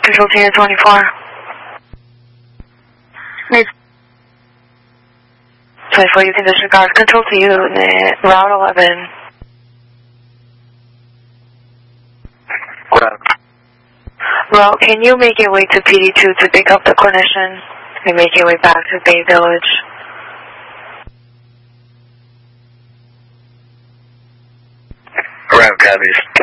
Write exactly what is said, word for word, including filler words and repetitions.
Control T twenty-four. Need twenty-four, you can disregard. Control to you, Route eleven. Route. Route, can you make your way to P D two to pick up the clinician and make your way back to Bay Village? Route copies.